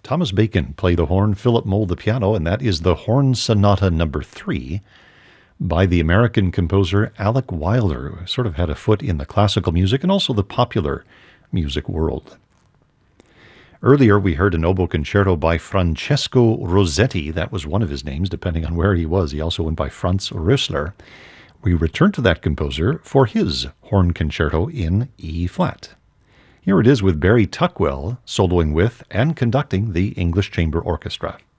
Thomas Bacon played the horn, Philip Moll the piano, and that is the Horn Sonata Number 3 by the American composer Alec Wilder, who sort of had a foot in the classical music and also the popular music world. Earlier, we heard an oboe concerto by Francesco Rossetti. That was one of his names, depending on where he was. He also went by Franz Rösler. We return to that composer for his horn concerto in E-flat. Here it is with Barry Tuckwell soloing with and conducting the English Chamber Orchestra.